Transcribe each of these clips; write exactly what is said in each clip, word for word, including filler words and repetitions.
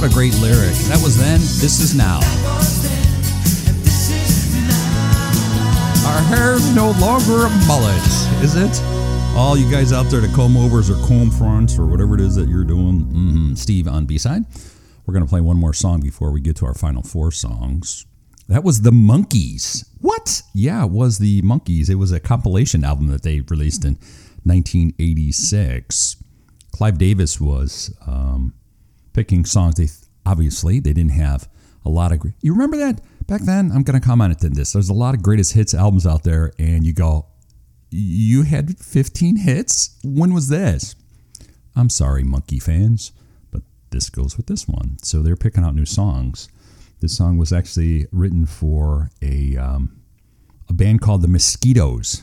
What a great lyric. That was then, this is now. Our hair's no longer a mullet, is it? All you guys out there to comb overs or comb fronts or whatever it is that you're doing. Mm-hmm. Steve on B-side. We're going to play one more song before we get to our final four songs. That was the Monkees. What? Yeah, it was the Monkees. It was a compilation album that they released in nineteen eighty-six. Clive Davis was um, picking songs. They obviously they didn't have a lot of. You remember that back then? I'm going to comment on this. There's a lot of greatest hits albums out there, and you go, you had fifteen hits. When was this? I'm sorry, Monkey fans, but this goes with this one. So they're picking out new songs. This song was actually written for a um, a band called the Mosquitoes.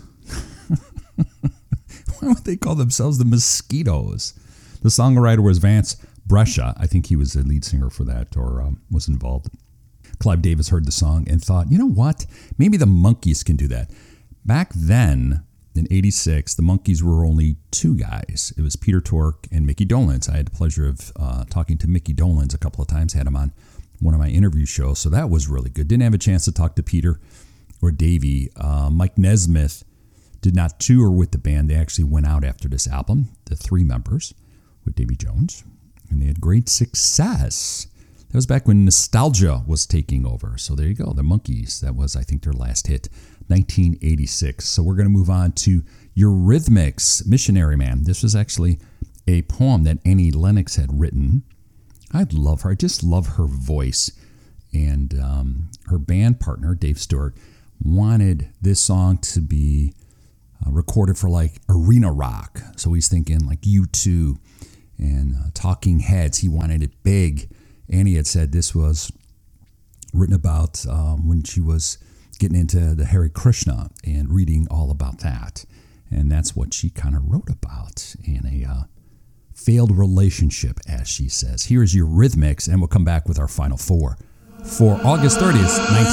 Why would they call themselves the Mosquitoes? The songwriter was Vance Brescia. I think he was the lead singer for that, or um, was involved. Clive Davis heard the song and thought, you know what? Maybe the Monkees can do that. Back then, in eighty-six, the Monkees were only two guys. It was Peter Tork and Mickey Dolenz. I had the pleasure of uh, talking to Mickey Dolenz a couple of times, had him on one of my interview shows, so that was really good. Didn't have a chance to talk to Peter or Davey. Uh, Mike Nesmith did not tour with the band. They actually went out after this album, the three members, with Davy Jones, and they had great success. That was back when nostalgia was taking over. So there you go, the Monkees. That was, I think, their last hit, nineteen eighty-six. So we're going to move on to Eurythmics, Missionary Man. This was actually a poem that Annie Lennox had written. I love her. I just love her voice. And um, her band partner, Dave Stewart, wanted this song to be uh, recorded for like arena rock. So he's thinking like U two and uh, Talking Heads. He wanted it big. Annie had said this was written about um, when she was getting into the Hare Krishna and reading all about that. And that's what she kind of wrote about in a uh, failed relationship, as she says. Here is Eurythmics, and we'll come back with our final four for August thirtieth, nineteen